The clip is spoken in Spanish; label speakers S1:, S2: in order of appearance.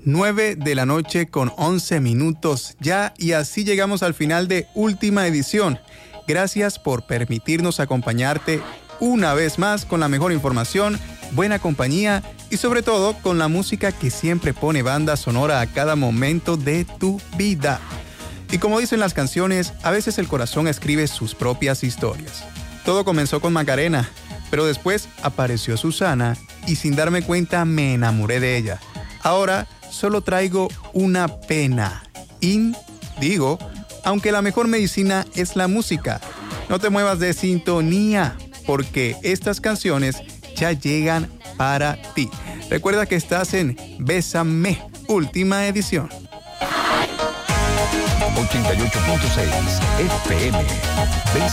S1: 9 de la noche con 11 minutos ya, y así llegamos al final de Última Edición. Gracias por permitirnos acompañarte una vez más con la mejor información, buena compañía y sobre todo con la música que siempre pone banda sonora a cada momento de tu vida. Y como dicen las canciones, a veces el corazón escribe sus propias historias. Todo comenzó con Macarena, pero después apareció Susana y sin darme cuenta me enamoré de ella. Ahora solo traigo una pena. Digo, aunque la mejor medicina es la música. No te muevas de sintonía, porque estas canciones ya llegan para ti. Recuerda que estás en Bésame, Última Edición.
S2: 88.6 FM.